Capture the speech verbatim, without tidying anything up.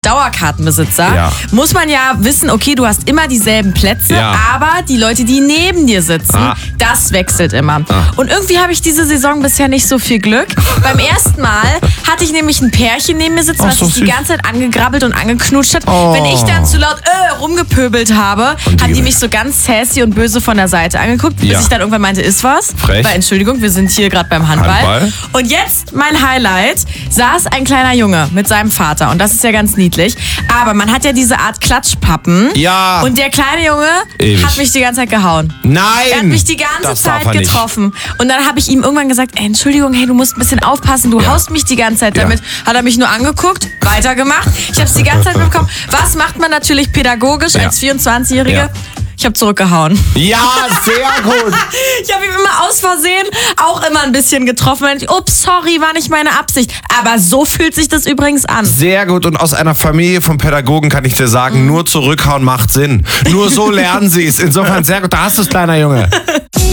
Dauerkartenbesitzer, Ja. muss man ja wissen, okay, du hast immer dieselben Plätze, Ja. aber die Leute, die neben dir sitzen, Ah. das wechselt immer. Ah. Und irgendwie habe ich diese Saison bisher nicht so viel Glück. Beim ersten Mal hatte ich nämlich ein Pärchen neben mir sitzen, Ach, was so sich die süß. ganze Zeit angegrabbelt und angeknutscht hat. Oh. Wenn ich dann zu laut äh, rumgepöbelt habe, Und die- haben die mich so ganz sassy und böse von der Seite angeguckt, bis Ja. ich dann irgendwann meinte, ist was? Frech. Weil, Entschuldigung, wir sind hier gerade beim Handball. Handball. Und jetzt mein Highlight, saß ein kleiner Junge mit seinem Vater und das ist ja ganz niedlich. Aber man hat ja diese Art Klatschpappen. Ja. Und der kleine Junge Ewig. hat mich die ganze Zeit gehauen. Nein! Er hat mich die ganze das darf Zeit er nicht. getroffen. Und dann habe ich ihm irgendwann gesagt, ey, Entschuldigung, hey, du musst ein bisschen aufpassen, du Ja. haust mich die ganze Zeit Ja. damit. Hat er mich nur angeguckt, weitergemacht. Ich habe es die ganze Zeit mitbekommen. Was macht man natürlich pädagogisch Ja. als vierundzwanzigjährige? Ja. Ich habe zurückgehauen. Ja, sehr gut. Ich habe ihm immer aus Versehen auch immer ein bisschen getroffen. Und ich, ups, sorry, war nicht meine Absicht. Aber so fühlt sich das übrigens an. Sehr gut. Und aus einer Familie von Pädagogen kann ich dir sagen, nur zurückhauen macht Sinn. Nur so lernen sie es. Insofern sehr gut. Da hast du es, kleiner Junge.